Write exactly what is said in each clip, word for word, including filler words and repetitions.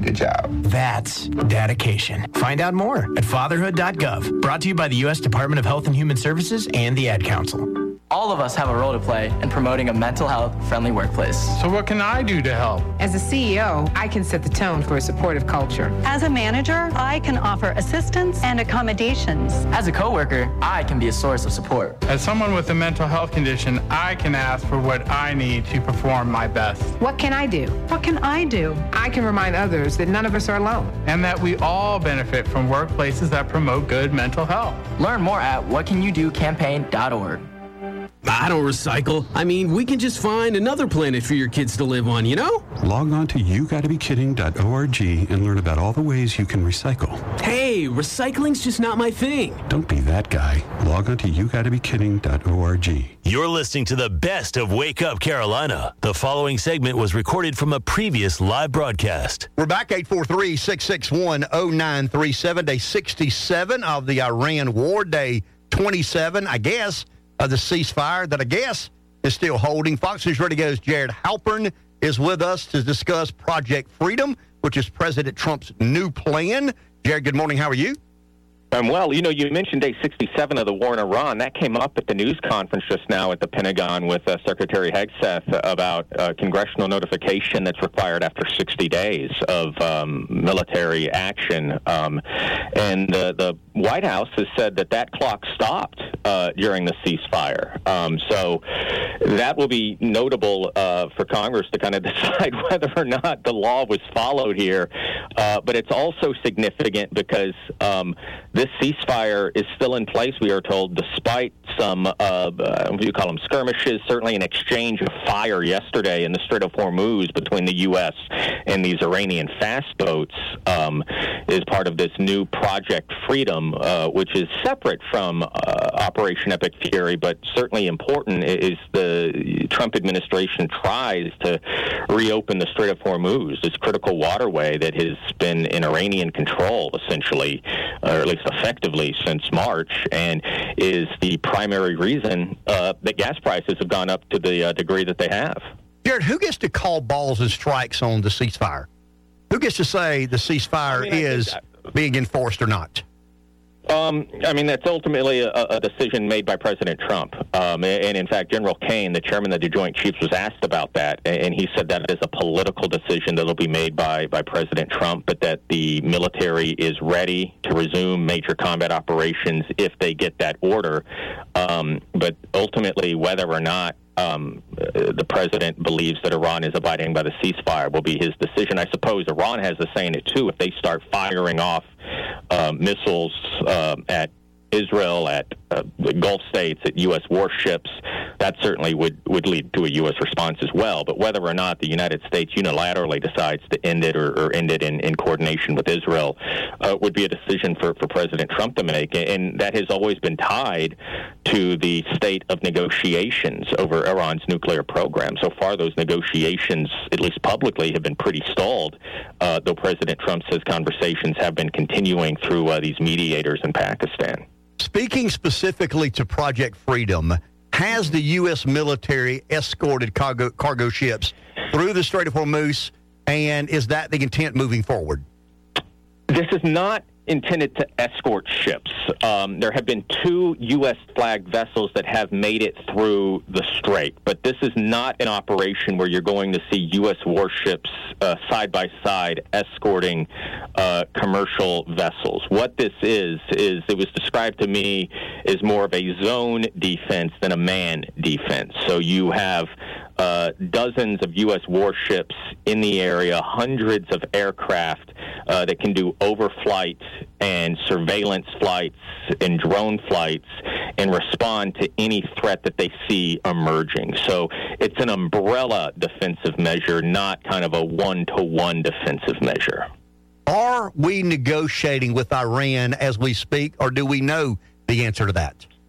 good job. That's dedication. Find out more at fatherhood dot gov. Brought to you by the U S Department of Health and Human Services and the Ad Council. All of us have a role to play in promoting a mental health-friendly workplace. So what can I do to help? As a C E O, I can set the tone for a supportive culture. As a manager, I can offer assistance and accommodations. As a coworker, I can be a source of support. As someone with a mental health condition, I can ask for what I need to perform my best. What can I do? What can I do? I can remind others that none of us are alone. And that we all benefit from workplaces that promote good mental health. Learn more at what can you do campaign dot org. I don't recycle. I mean, we can just find another planet for your kids to live on, you know? Log on to you gotta be kidding dot org and learn about all the ways you can recycle. Hey, recycling's just not my thing. Don't be that guy. Log on to you gotta be kidding dot org. You're listening to the best of Wake Up Carolina. The following segment was recorded from a previous live broadcast. We're back, eight four three, six six one, zero nine three seven, day sixty-seven of the Iran war, day twenty-seven, I guess, of the ceasefire that I guess is still holding. Fox News Radio's Jared Halpern is with us to discuss Project Freedom, which is President Trump's new plan. Jared, good morning. How are you? Um, well, you know, you mentioned day sixty-seven of the war in Iran. That came up at the news conference just now at the Pentagon with uh, Secretary Hegseth about uh, congressional notification that's required after sixty days of um, military action. Um, and uh, the White House has said that that clock stopped uh, during the ceasefire. Um, so that will be notable uh, for Congress to kind of decide whether or not the law was followed here. Uh, but it's also significant because um, this ceasefire is still in place, we are told, despite some, uh, uh, what do you call them, skirmishes, certainly an exchange of fire yesterday in the Strait of Hormuz between the U S and these Iranian fast boats um, is part of this new Project Freedom, uh, which is separate from uh, Operation Epic Fury, but certainly important is the Trump administration tries to reopen the Strait of Hormuz, this critical waterway that has been in Iranian control, essentially, or at least effectively since March, and is the primary reason uh, that gas prices have gone up to the uh, degree that they have. Jared, who gets to call balls and strikes on the ceasefire? Who gets to say the ceasefire I mean, is being enforced or not? Um, I mean, that's ultimately a, a decision made by President Trump. Um, and, in fact, General Kane, the chairman of the Joint Chiefs, was asked about that, and he said that it is a political decision that will be made by, by President Trump, but that the military is ready to resume major combat operations if they get that order. Um, but ultimately, whether or not Um, the president believes that Iran is abiding by the ceasefire will be his decision. I suppose Iran has a say in it, too. If they start firing off uh, missiles uh, at Israel, at uh, the Gulf states, at U S warships, that certainly would, would lead to a U S response as well. But whether or not the United States unilaterally decides to end it or, or end it in, in coordination with Israel uh, would be a decision for, for President Trump to make. And that has always been tied to the state of negotiations over Iran's nuclear program. So far, those negotiations, at least publicly, have been pretty stalled, uh, though President Trump says conversations have been continuing through uh, these mediators in Pakistan. Speaking specifically to Project Freedom, has the U S military escorted cargo, cargo ships through the Strait of Hormuz, and is that the intent moving forward? This is not intended to escort ships. Um, there have been two U S-flagged vessels that have made it through the strait, but this is not an operation where you're going to see U S warships uh, side by side escorting uh, commercial vessels. What this is, is it was described to me as more of a zone defense than a man defense. So you have Uh, dozens of U S warships in the area, hundreds of aircraft uh, that can do overflight and surveillance flights and drone flights and respond to any threat that they see emerging. So it's an umbrella defensive measure, not kind of a one-to-one defensive measure. Are we negotiating with Iran as we speak, or do we know the answer to that?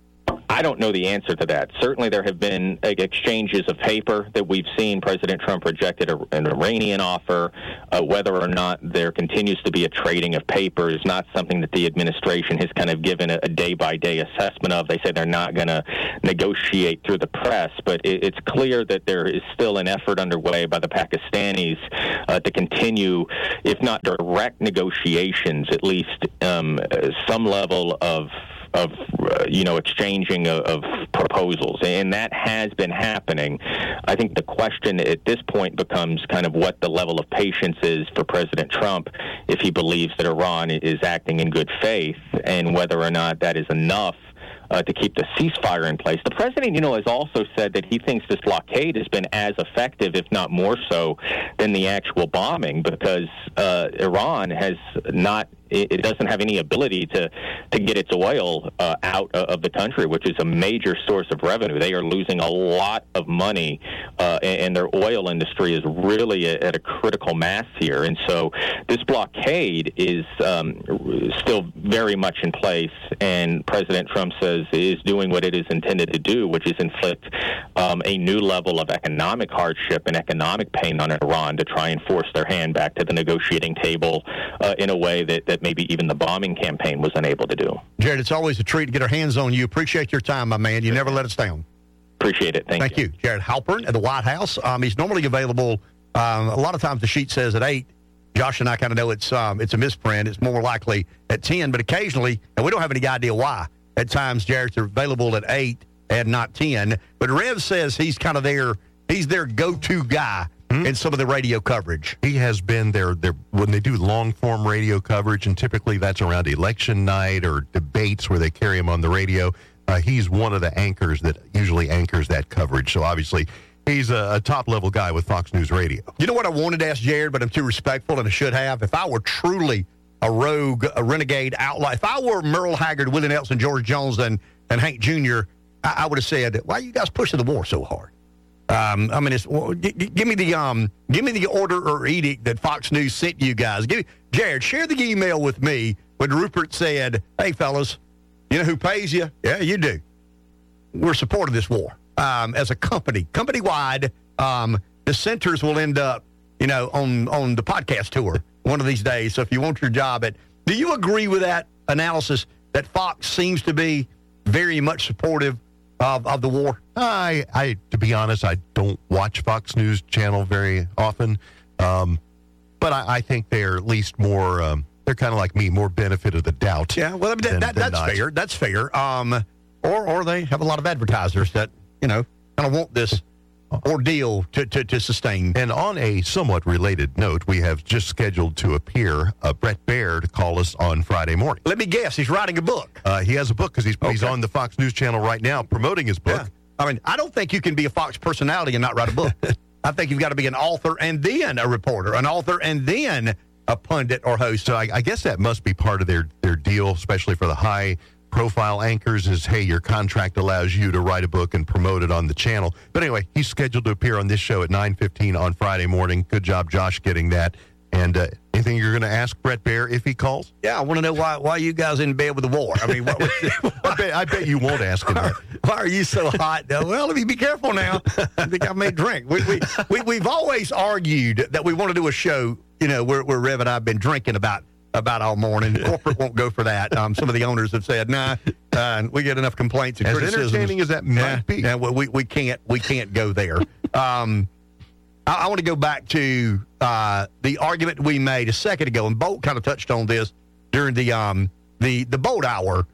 I don't know the answer to that. Certainly there have been uh, exchanges of paper that we've seen. President Trump rejected a, an Iranian offer. Uh, whether or not there continues to be a trading of paper is not something that the administration has kind of given a, a day-by-day assessment of. They say they're not going to negotiate through the press, but it, it's clear that there is still an effort underway by the Pakistanis uh, to continue, if not direct negotiations, at least um, some level of of, uh, you know, exchanging of, of proposals. And that has been happening. I think the question at this point becomes kind of what the level of patience is for President Trump if he believes that Iran is acting in good faith, and whether or not that is enough Uh, to keep the ceasefire in place. The president, you know, has also said that he thinks this blockade has been as effective, if not more so, than the actual bombing, because uh, Iran has not, it doesn't have any ability to, to get its oil uh, out of the country, which is a major source of revenue. They are losing a lot of money, uh, and their oil industry is really at a critical mass here. And so this blockade is um, still very much in place, and President Trump says is doing what it is intended to do, which is inflict um, a new level of economic hardship and economic pain on Iran to try and force their hand back to the negotiating table uh, in a way that, that maybe even the bombing campaign was unable to do. Jared, it's always a treat to get our hands on you. Appreciate your time, my man. You never let us down. Appreciate it. Thank, Thank you. you. Jared Halpern at the White House. Um, he's normally available, um, a lot of times the sheet says at eight. Josh and I kind of know it's um, it's a misprint. It's more likely at ten, but occasionally, and we don't have any idea why, at times Jared's available at eight and not ten. But Rev says he's kind of their, he's their go-to guy mm-hmm. in some of the radio coverage. He has been there there when they do long-form radio coverage, and typically that's around election night or debates where they carry him on the radio. Uh, he's one of the anchors that usually anchors that coverage. So obviously, he's a, a top-level guy with Fox News Radio. You know what I wanted to ask Jared, but I'm too respectful, and I should have. If I were truly a rogue, a renegade outlaw, if I were Merle Haggard, Willie Nelson, George Jones, and, and Hank Junior, I, I would have said, "Why are you guys pushing the war so hard?" Um, I mean, it's, well, g- g- give me the um, give me the order or edict that Fox News sent you guys. Give me, Jared, share the email with me when Rupert said, "Hey, fellas, you know who pays you? Yeah, you do. We're supporting this war um, as a company, company-wide. Um, dissenters will end up, you know, on on the podcast tour one of these days. So if you want your job at, do you agree with that analysis that Fox seems to be very much supportive of, of the war? I, I, to be honest, I don't watch Fox News Channel very often, um, but I, I think they're at least more. Um, they're kind of like me, more benefit of the doubt. Yeah, well, that, than, that, than that's not. fair. That's fair. Um, or or they have a lot of advertisers that you know kind of want this ordeal to, to, to sustain. And on a somewhat related note, we have just scheduled to appear uh, Brett Baer to call us on Friday morning. Let me guess, he's writing a book. Uh, he has a book because he's, okay. he's on the Fox News Channel right now promoting his book. Yeah. I mean, I don't think you can be a Fox personality and not write a book. I think you've got to be an author and then a reporter, an author and then a pundit or host. So I, I guess that must be part of their, their deal, especially for the high profile anchors, is, hey, your contract allows you to write a book and promote it on the channel. But anyway, he's scheduled to appear on this show at nine fifteen on Friday morning. Good job, Josh, getting that. And uh, anything you're going to ask Brett Baer if he calls? Yeah, I want to know why why you guys in bed with the war. I mean, what, what, I, bet, I bet you won't ask him that. Why are you so hot? Well, let me be careful now. I think I may drink. We, we, we, we've always argued that we want to do a show, you know, where, where Rev and I have been drinking about about all morning. Corporate won't go for that. Um, some of the owners have said, nah, uh, we get enough complaints and as criticisms. entertaining as that might yeah, be. Yeah, well, we, we can't we can't go there. Um, I, I want to go back to uh, the argument we made a second ago, and Bolt kind of touched on this during the um, the the Bolt Hour.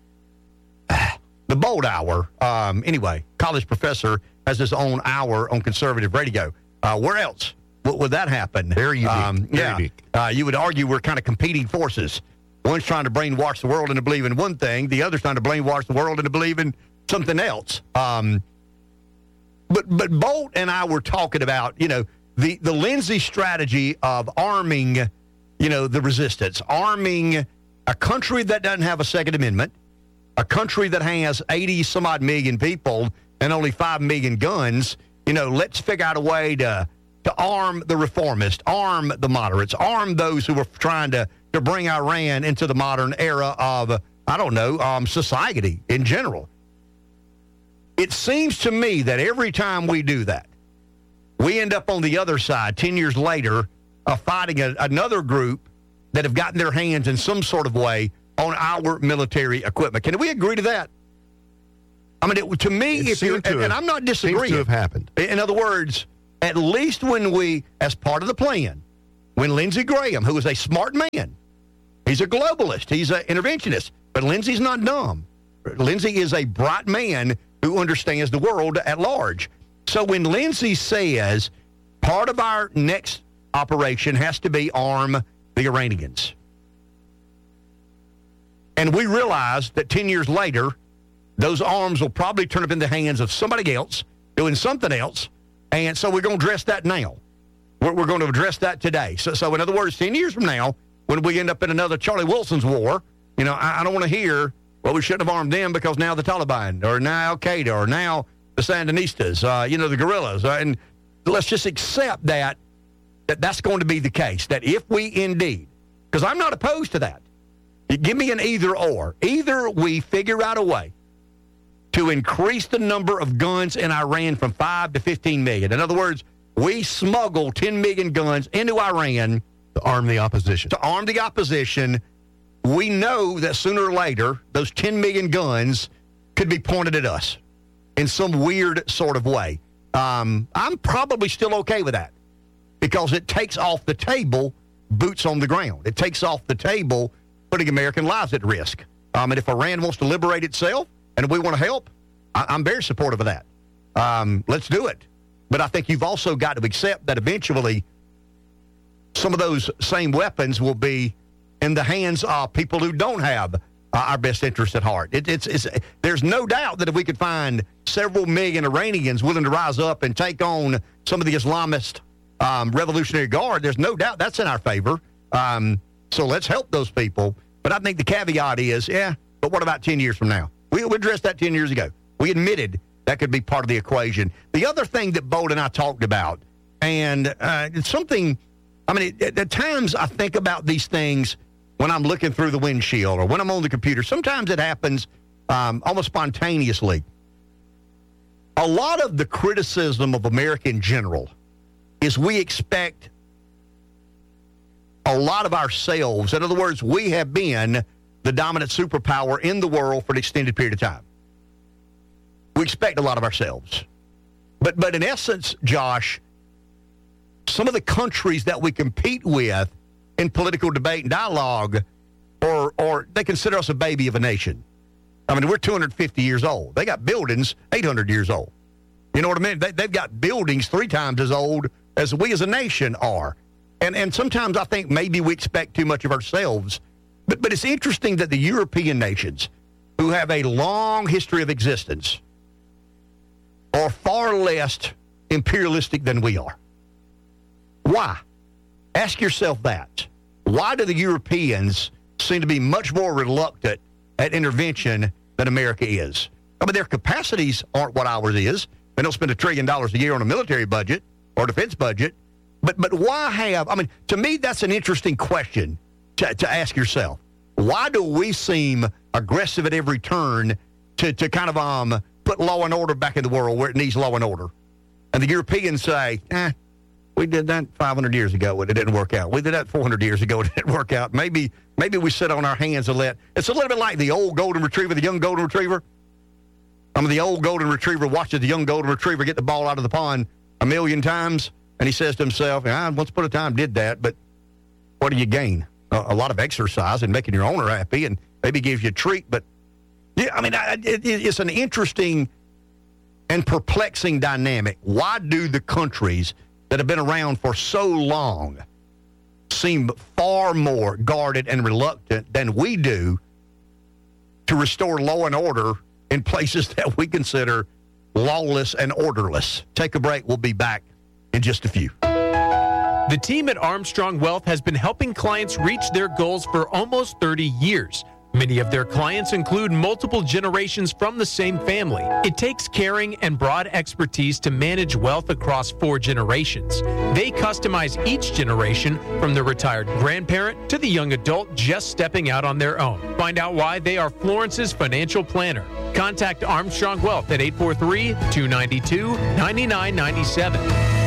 The Bolt Hour. Um, anyway, college professor has his own hour on conservative radio. Uh, where else would that happen? Very unique. Um, Very yeah, unique. Uh, you would argue we're kind of competing forces. One's trying to brainwash the world into believing one thing. The other's trying to brainwash the world into believing something else. Um, but but Bolt and I were talking about, you know, the, the Lindsay strategy of arming, you know, the resistance, arming a country that doesn't have a Second Amendment, a country that has eighty some odd million people and only five million guns. You know, let's figure out a way to to arm the reformists, arm the moderates, arm those who are trying to, to bring Iran into the modern era of, I don't know, um, society in general. it seems to me that every time we do that, we end up on the other side ten years later uh, fighting a, another group that have gotten their hands in some sort of way on our military equipment. Can we agree to that? I mean, it, to me, It if you seemed to and, have- and I'm not seems disagreeing. to have happened. In other words, at least when we, as part of the plan, when Lindsey Graham, who is a smart man, he's a globalist, he's an interventionist, but Lindsey's not dumb. Lindsey is a bright man who understands the world at large. So when Lindsey says part of our next operation has to be arm the Iranians, and we realize that ten years later, those arms will probably turn up in the hands of somebody else doing something else, and so we're going to address that now. We're, we're going to address that today. So, so in other words, ten years from now, when we end up in another Charlie Wilson's war, you know, I, I don't want to hear, well, we shouldn't have armed them because now the Taliban, or now Al-Qaeda, or now the Sandinistas, uh, you know, the guerrillas. Uh, and let's just accept that, that that's going to be the case, that if we indeed, because I'm not opposed to that. You give me an either or. Either we figure out a way to increase the number of guns in Iran from five to fifteen million. In other words, we smuggle ten million guns into Iran To arm the opposition. to arm the opposition. We know that sooner or later, those ten million guns could be pointed at us in some weird sort of way. Um, I'm probably still okay with that because it takes off the table boots on the ground. It takes off the table putting American lives at risk. Um, and if Iran wants to liberate itself and we want to help, I- I'm very supportive of that. Um, let's do it. But I think you've also got to accept that eventually some of those same weapons will be in the hands of people who don't have uh, our best interests at heart. It, it's, it's, there's no doubt that if we could find several million Iranians willing to rise up and take on some of the Islamist um, Revolutionary Guard, there's no doubt that's in our favor. Um, so let's help those people. But I think the caveat is, yeah, but what about ten years from now? We, we addressed that ten years ago. We admitted that could be part of the equation. The other thing that Bold and I talked about, and uh, it's something, I mean, it, at times I think about these things when I'm looking through the windshield or when I'm on the computer. Sometimes it happens um, almost spontaneously. A lot of the criticism of America in general is we expect a lot of ourselves. In other words, we have been the dominant superpower in the world for an extended period of time. We expect a lot of ourselves. But but in essence, Josh, some of the countries that we compete with in political debate and dialogue, or or they consider us a baby of a nation. I mean, we're two hundred fifty years old. They got buildings eight hundred years old. You know what I mean? They, they've got buildings three times as old as we as a nation are. And and sometimes I think maybe we expect too much of ourselves. But but it's interesting that the European nations, who have a long history of existence, are far less imperialistic than we are. Why? Ask yourself that. Why do the Europeans seem to be much more reluctant at intervention than America is? I mean, their capacities aren't what ours is. They don't spend a trillion dollars a year on a military budget or defense budget. But but why have, I mean, to me, that's an interesting question to, to ask yourself. Why do we seem aggressive at every turn to, to kind of um put law and order back in the world where it needs law and order? And the Europeans say, eh, we did that five hundred years ago and it didn't work out. We did that four hundred years ago and it didn't work out. Maybe maybe we sit on our hands and let, it's a little bit like the old golden retriever, the young golden retriever. I mean, the old golden retriever watches the young golden retriever get the ball out of the pond a million times, and he says to himself, I once upon a time did that, but what do you gain? A, a lot of exercise and making your owner happy, and maybe gives you a treat. But, yeah, I mean, I, it, it's an interesting and perplexing dynamic. Why do the countries that have been around for so long seem far more guarded and reluctant than we do to restore law and order in places that we consider lawless and orderless? Take a break. We'll be back in just a few. The team at Armstrong Wealth has been helping clients reach their goals for almost thirty years. Many of their clients include multiple generations from the same family. It takes caring and broad expertise to manage wealth across four generations. They customize each generation from the retired grandparent to the young adult just stepping out on their own. Find out why they are Florence's financial planner. Contact Armstrong Wealth at eight four three, two nine two, nine nine nine seven.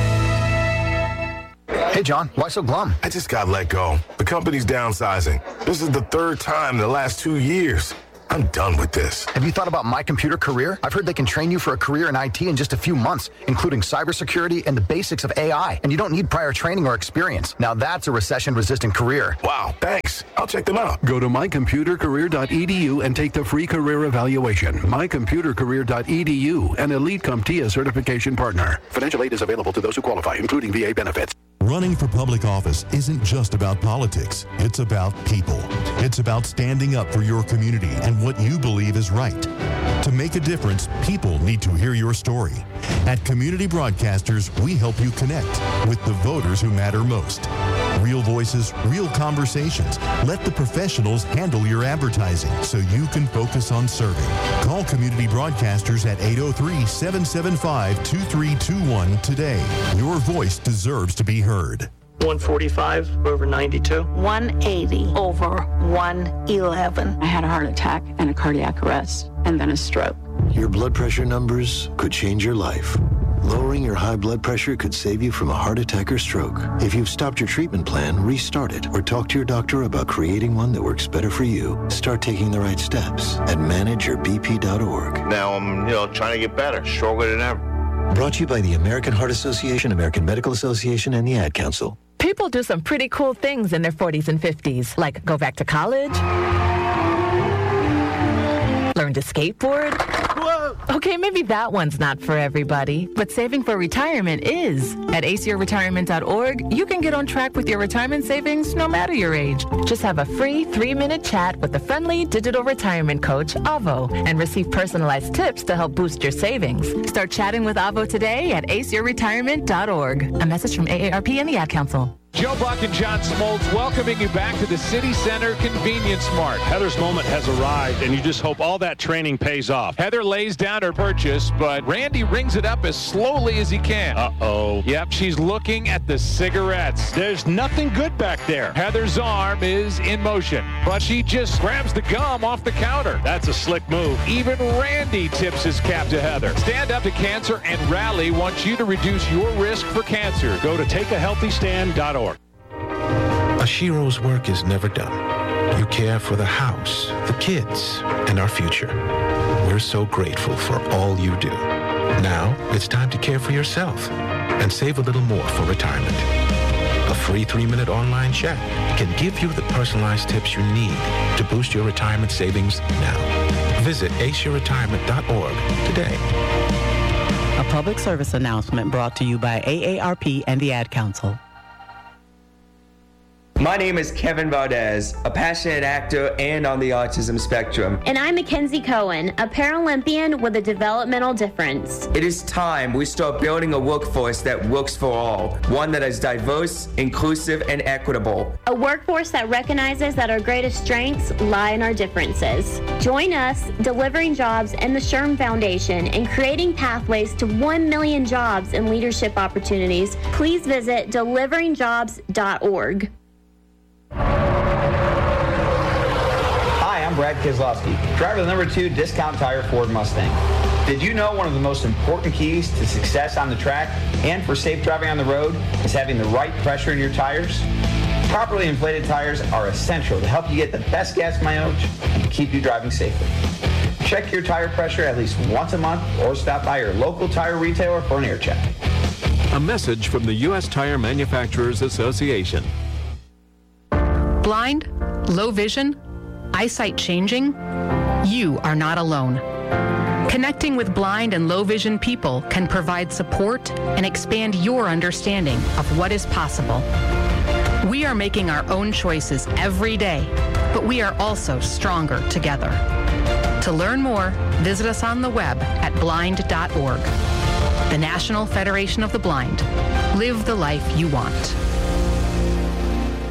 Hey, John, why so glum? I just got let go. The company's downsizing. This is the third time in the last two years. I'm done with this. Have you thought about My Computer Career? I've heard they can train you for a career in I T in just a few months, including cybersecurity and the basics of A I. And you don't need prior training or experience. Now that's a recession-resistant career. Wow, thanks. I'll check them out. Go to my computer career dot e d u and take the free career evaluation. my computer career dot e d u, an Elite CompTIA certification partner. Financial aid is available to those who qualify, including V A benefits. Running for public office isn't just about politics. It's about people. It's about standing up for your community and what you believe is right. To make a difference, people need to hear your story. At Community Broadcasters, we help you connect with the voters who matter most. Real voices, real conversations. Let the professionals handle your advertising so you can focus on serving. Call Community Broadcasters at eight oh three, seven seven five, two three two one today. Your voice deserves to be heard. one forty-five over ninety-two. one eighty over one eleven. I had a heart attack and a cardiac arrest and then a stroke. Your blood pressure numbers could change your life. Lowering your high blood pressure could save you from a heart attack or stroke. If you've stopped your treatment plan, restart it or talk to your doctor about creating one that works better for you. Start taking the right steps at manage your b p dot org. Now I'm, you know, trying to get better, stronger than ever. Brought to you by the American Heart Association, American Medical Association, and the Ad Council. People do some pretty cool things in their forties and fifties, like go back to college, learn to skateboard. Whoa. Okay, maybe that one's not for everybody, but saving for retirement is. At ace your retirement dot org, you can get on track with your retirement savings no matter your age. Just have a free three-minute chat with the friendly digital retirement coach, Avo, and receive personalized tips to help boost your savings. Start chatting with Avo today at ace your retirement dot org. A message from A A R P and the Ad Council. Joe Buck and John Smoltz welcoming you back to the City Center Convenience Mart. Heather's moment has arrived, and you just hope all that training pays off. Heather lays down her purchase, but Randy rings it up as slowly as he can. Uh-oh. Yep, she's looking at the cigarettes. There's nothing good back there. Heather's arm is in motion, but she just grabs the gum off the counter. That's a slick move. Even Randy tips his cap to Heather. Stand Up to Cancer and Rally wants you to reduce your risk for cancer. Go to take a healthy stand dot org. Ashiro's work is never done. You care for the house, the kids, and our future. We're so grateful for all you do. Now, it's time to care for yourself and save a little more for retirement. A free three-minute online chat can give you the personalized tips you need to boost your retirement savings now. Visit ace your retirement dot org today. A public service announcement brought to you by A A R P and the Ad Council. My name is Kevin Valdez, a passionate actor and on the autism spectrum. And I'm Mackenzie Cohen, a Paralympian with a developmental difference. It is time we start building a workforce that works for all, one that is diverse, inclusive, and equitable. A workforce that recognizes that our greatest strengths lie in our differences. Join us, Delivering Jobs and the SHRM Foundation, in creating pathways to one million jobs and leadership opportunities. Please visit delivering jobs dot org. Hi, I'm Brad Keselowski, driver of the number two Discount Tire Ford Mustang. Did you know one of the most important keys to success on the track and for safe driving on the road is having the right pressure in your tires? Properly inflated tires are essential to help you get the best gas mileage and keep you driving safely. Check your tire pressure at least once a month or stop by your local tire retailer for an air check. A message from the U S Tire Manufacturers Association. Blind, low vision, eyesight changing? You are not alone. Connecting with blind and low vision people can provide support and expand your understanding of what is possible. We are making our own choices every day, but we are also stronger together. To learn more, visit us on the web at blind dot org. The National Federation of the Blind. Live the life you want.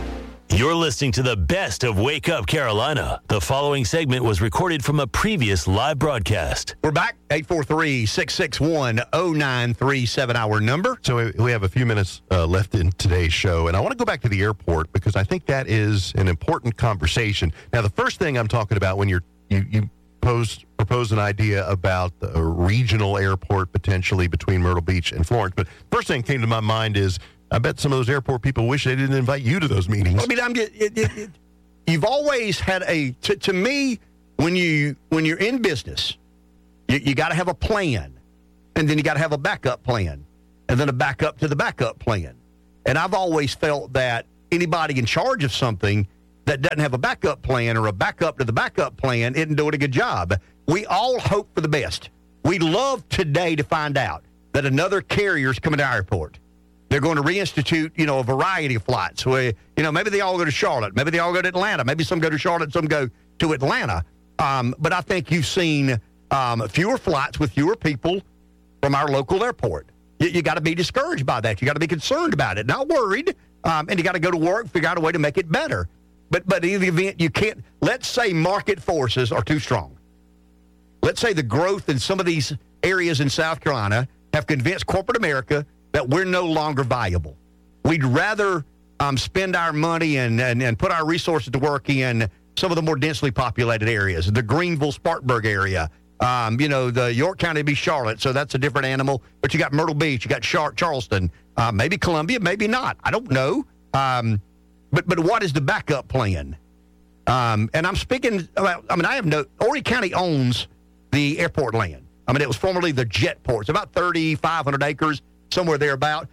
You're listening to the best of Wake Up Carolina. The following segment was recorded from a previous live broadcast. We're back. eight four three, six six one, zero nine three seven, our number. So we, we have a few minutes uh, left in today's show, and I want to go back to the airport because I think that is an important conversation. Now, the first thing I'm talking about when you're you you pose propose an idea about a regional airport potentially between Myrtle Beach and Florence, but first thing that came to my mind is I bet some of those airport people wish they didn't invite you to those meetings. I mean, I'm just, it, it, it, you've always had a to, to me when you when you're in business, you, you got to have a plan, and then you got to have a backup plan, and then a backup to the backup plan. And I've always felt that anybody in charge of something that doesn't have a backup plan or a backup to the backup plan isn't doing a good job. We all hope for the best. We love today to find out that another carrier's coming to our airport. They're going to reinstitute, you know, a variety of flights. Where, you know, maybe they all go to Charlotte. Maybe they all go to Atlanta. Maybe some go to Charlotte, some go to Atlanta. Um, but I think you've seen um, fewer flights with fewer people from our local airport. You, you got to be discouraged by that. You got to be concerned about it, not worried. Um, and you got to go to work, figure out a way to make it better. But but in the event you can't, let's say market forces are too strong. Let's say the growth in some of these areas in South Carolina have convinced corporate America that we're no longer viable. We'd rather um, spend our money and, and, and put our resources to work in some of the more densely populated areas, the Greenville, Spartanburg area. Um, you know, the York County would be Charlotte, so that's a different animal. But you got Myrtle Beach, you got Char- Charleston, uh, maybe Columbia, maybe not. I don't know. Um, but but what is the backup plan? Um, and I'm speaking about, I mean, I have no, Horry County owns the airport land. I mean, it was formerly the jet port. It's about thirty-five hundred acres. Somewhere thereabout.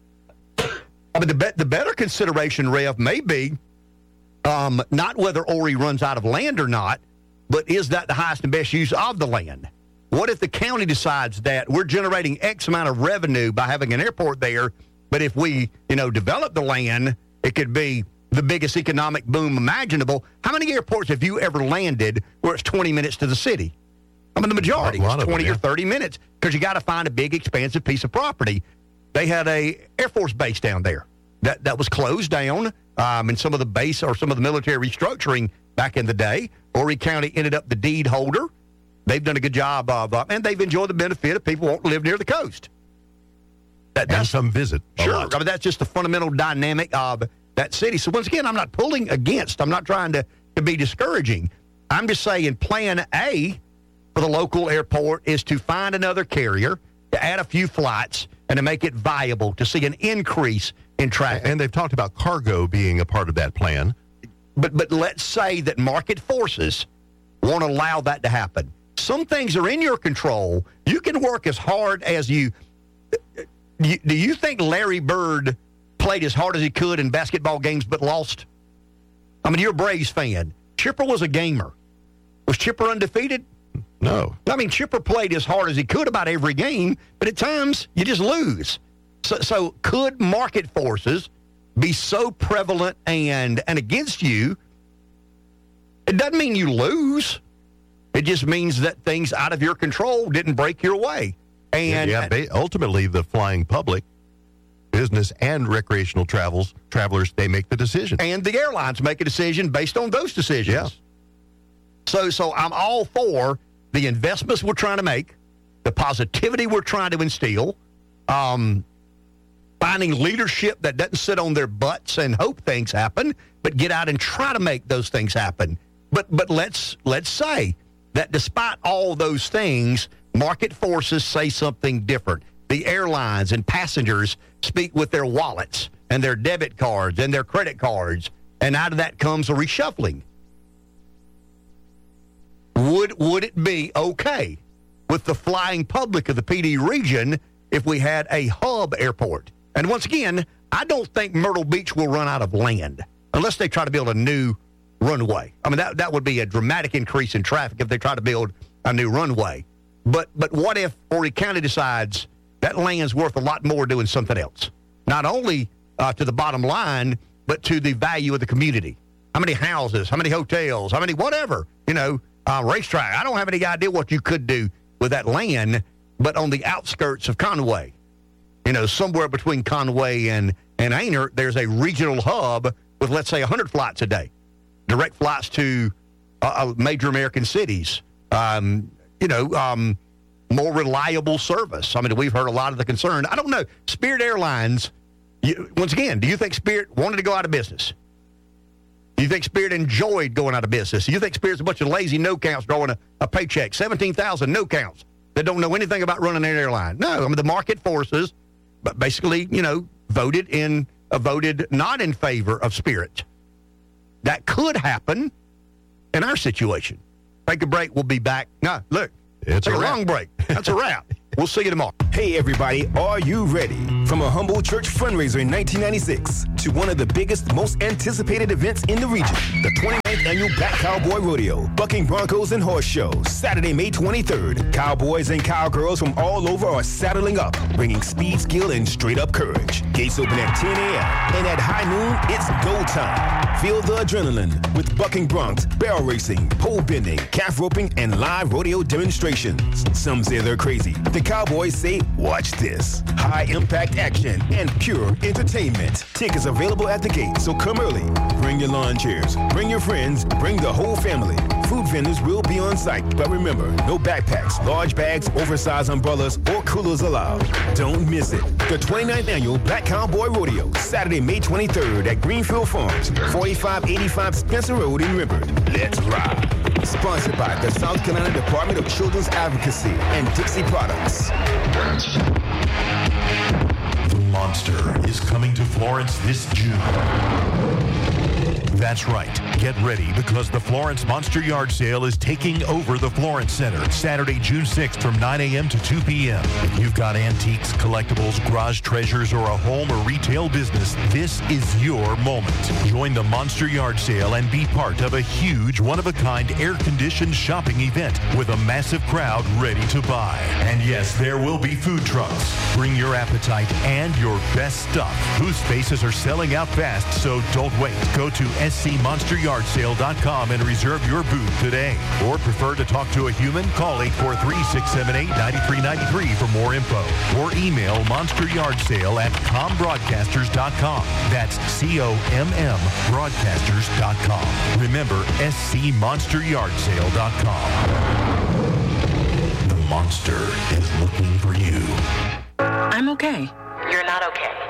I mean, the, be- the better consideration, Rev, may be um, not whether Horry runs out of land or not, but is that the highest and best use of the land? What if the county decides that we're generating X amount of revenue by having an airport there, but if we, you know, develop the land, it could be the biggest economic boom imaginable? How many airports have you ever landed where it's twenty minutes to the city? I mean, the majority is twenty them, yeah. or thirty minutes because you got to find a big, expansive piece of property. They had a Air Force base down there that, that was closed down, um, and some of the base or some of the military restructuring back in the day. Horry County ended up the deed holder. They've done a good job of, uh, and they've enjoyed the benefit of people wanting to live near the coast. That, that's some visit. Sure. I mean, that's just the fundamental dynamic of that city. So once again, I'm not pulling against. I'm not trying to, to be discouraging. I'm just saying plan A for the local airport is to find another carrier, to add a few flights, and to make it viable, to see an increase in traffic. And they've talked about cargo being a part of that plan. But but let's say that market forces won't allow that to happen. Some things are in your control. You can work as hard as you... you do you think Larry Bird played as hard as he could in basketball games but lost? I mean, you're a Braves fan. Chipper was a gamer. Was Chipper undefeated? No. I mean, Chipper played as hard as he could about every game, but at times you just lose. So, so could market forces be so prevalent and, and against you? It doesn't mean you lose. It just means that things out of your control didn't break your way. And yeah, yeah, ultimately, the flying public, business and recreational travels travelers, they make the decision. And the airlines make a decision based on those decisions. Yeah. So, so I'm all for the investments we're trying to make, the positivity we're trying to instill, um, finding leadership that doesn't sit on their butts and hope things happen, but get out and try to make those things happen. But but let's let's say that despite all those things, market forces say something different. The airlines and passengers speak with their wallets and their debit cards and their credit cards, and out of that comes a reshuffling. Would would it be okay with the flying public of the P D region if we had a hub airport? And once again, I don't think Myrtle Beach will run out of land unless they try to build a new runway. I mean, that that would be a dramatic increase in traffic if they try to build a new runway. But but what if Horry County decides that land's worth a lot more doing something else? Not only uh, to the bottom line, but to the value of the community. How many houses, how many hotels, how many whatever, you know, uh, racetrack. I don't have any idea what you could do with that land, but on the outskirts of Conway, you know, somewhere between Conway and, and Aynert, there's a regional hub with, let's say, one hundred flights a day, direct flights to uh, major American cities, um, you know, um, more reliable service. I mean, we've heard a lot of the concern. I don't know. Spirit Airlines, you, once again, do you think Spirit wanted to go out of business? Do you think Spirit enjoyed going out of business? Do you think Spirit's a bunch of lazy no-counts drawing a, a paycheck? seventeen thousand no-counts that don't know anything about running an airline. No, I mean, the market forces, but basically, you know, voted in, uh, voted not in favor of Spirit. That could happen in our situation. Take a break. We'll be back. No, look, it's take a, a long break. That's a wrap. We'll see you tomorrow. Hey, everybody, are you ready? From a humble church fundraiser in nineteen ninety-six to one of the biggest, most anticipated events in the region, the twenty-ninth Annual Black Cowboy Rodeo, Bucking Broncos and Horse Show, Saturday, May twenty-third. Cowboys and cowgirls from all over are saddling up, bringing speed, skill, and straight-up courage. Gates open at ten a.m., and at high noon, it's go time. Feel the adrenaline with bucking broncs, barrel racing, pole bending, calf roping, and live rodeo demonstrations. Some say they're crazy. The Cowboys say, watch this. High-impact action and pure entertainment. Tickets available at the gate, so come early. Bring your lawn chairs, bring your friends, bring the whole family. Food vendors will be on site, but remember, no backpacks, large bags, oversized umbrellas, or coolers allowed. Don't miss it. The twenty-ninth Annual Black Cowboy Rodeo, Saturday, May twenty-third at Greenfield Farms, forty-five eighty-five Spencer Road in River. Let's ride. Sponsored by the South Carolina Department of Children's Advocacy and Dixie Products. The Monster is coming to Florence this June. That's right. Get ready because the Florence Monster Yard Sale is taking over the Florence Center Saturday, June sixth from nine a.m. to two p.m. If you've got antiques, collectibles, garage treasures, or a home or retail business, this is your moment. Join the Monster Yard Sale and be part of a huge, one-of-a-kind, air-conditioned shopping event with a massive crowd ready to buy. And yes, there will be food trucks. Bring your appetite and your best stuff. Booth spaces are selling out fast, so don't wait. Go to S C monster yard sale dot com and reserve your booth today. Or prefer to talk to a human? Call eight four three, six seven eight, nine three nine three for more info. Or email monster yard sale at com broadcasters dot com. That's C O M M broadcasters dot com. Remember, S C monster yard sale dot com. The Monster is looking for you. I'm okay. You're not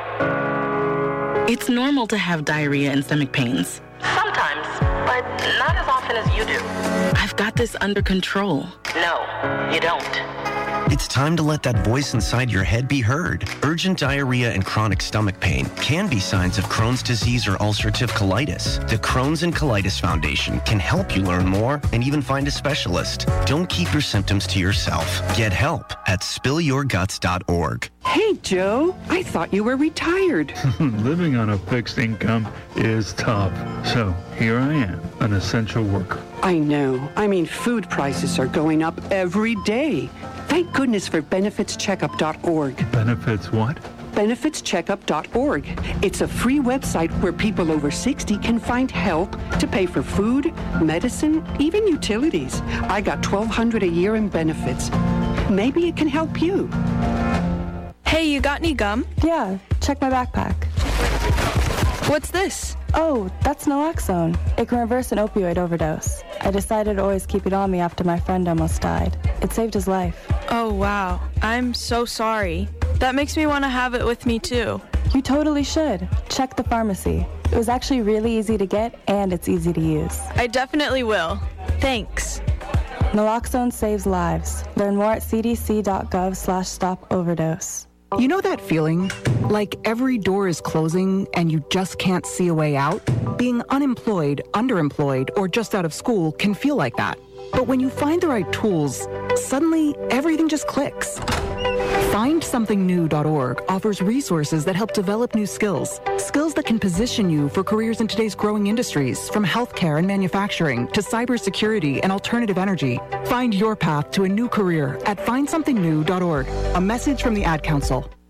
okay. It's normal to have diarrhea and stomach pains. Sometimes, but not as often as you do. I've got this under control. No, you don't. It's time to let that voice inside your head be heard. Urgent diarrhea and chronic stomach pain can be signs of Crohn's disease or ulcerative colitis. The Crohn's and Colitis Foundation can help you learn more and even find a specialist. Don't keep your symptoms to yourself. Get help at spill your guts dot org. Hey, Joe, I thought you were retired. Living on a fixed income is tough. So here I am, an essential worker. I know. I mean, food prices are going up every day. Thank goodness for benefits checkup dot org. Benefits what? benefits checkup dot org. It's a free website where people over sixty can find help to pay for food, medicine, even utilities. I got twelve hundred dollars a year in benefits. Maybe it can help you. Hey, you got any gum? Yeah, check my backpack. What's this? Oh, that's naloxone. It can reverse an opioid overdose. I decided to always keep it on me after my friend almost died. It saved his life. Oh, wow. I'm so sorry. That makes me want to have it with me, too. You totally should. Check the pharmacy. It was actually really easy to get, and it's easy to use. I definitely will. Thanks. Naloxone saves lives. Learn more at c d c dot gov slash stop overdose. You know that feeling? Like every door is closing and you just can't see a way out? Being unemployed, underemployed, or just out of school can feel like that. But when you find the right tools, suddenly everything just clicks. find something new dot org offers resources that help develop new skills. Skills that can position you for careers in today's growing industries, from healthcare and manufacturing to cybersecurity and alternative energy. Find your path to a new career at find something new dot org. A message from the Ad Council.